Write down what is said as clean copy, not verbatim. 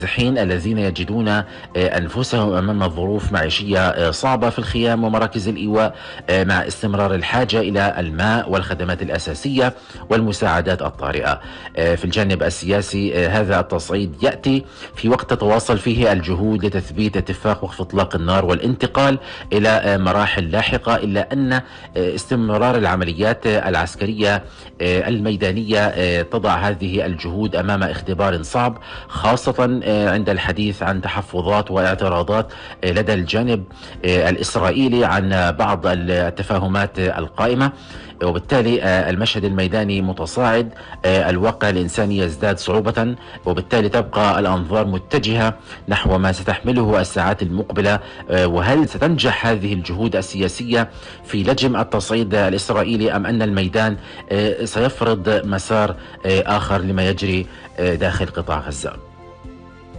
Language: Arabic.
الحين الذين يجدون أنفسهم أمام ظروف معيشية صعبة في الخيام ومراكز الإيواء، مع استمرار الحاجة إلى الماء والخدمات الأساسية والمساعدات الطارئة. في الجانب السياسي، هذا التصعيد يأتي في وقت تتواصل فيه الجهود لتثبيت اتفاق وقف إطلاق النار والانتقال إلى مراحل لاحقة، إلا أن استمرار العمليات العسكرية الميدانية تضع هذه الجهود أمام اختبار صعب، خاصة عند الحديث عن تحفظات واعتراضات لدى الجانب الإسرائيلي عن بعض التفاهمات القائمة. وبالتالي المشهد الميداني متصاعد، الواقع الإنساني يزداد صعوبة، وبالتالي تبقى الأنظار متجهة نحو ما ستحمله الساعات المقبلة. وهل ستنجح هذه الجهود السياسية في لجم التصعيد الإسرائيلي، أم أن الميدان سيفرض مسار آخر لما يجري داخل قطاع غزة؟